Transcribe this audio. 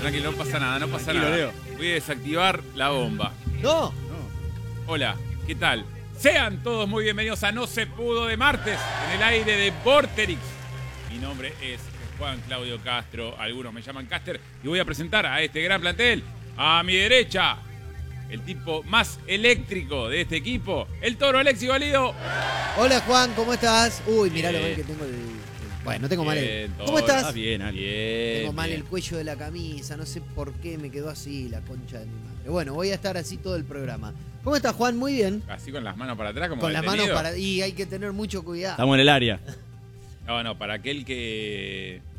tranquilo, no pasa nada, no pasa Tranquilo, nada. Leo. Voy a desactivar la bomba. No. Hola, ¿qué tal? Sean todos muy bienvenidos a No Se Pudo de martes en el aire de Vorterix. Mi nombre es Juan Claudio Castro, algunos me llaman Caster, y voy a presentar a este gran plantel. A mi derecha, el tipo más eléctrico de este equipo, el Toro Alexis Valido. Hola Juan, ¿cómo estás? Uy, mirá lo Bien. mal que tengo el... Bueno, no tengo mal el... Bien, ¿Cómo Toro. estás? Ah, bien, Ali. Bien. Tengo mal bien. el cuello de la camisa, no sé por qué me quedó así la concha de mi madre. Bueno, voy a estar así todo el programa. ¿Cómo estás, Juan? Muy bien. Así con las manos para atrás, como Con las manos detenido. para... Y hay que tener mucho cuidado. Estamos en el área. No, para aquel que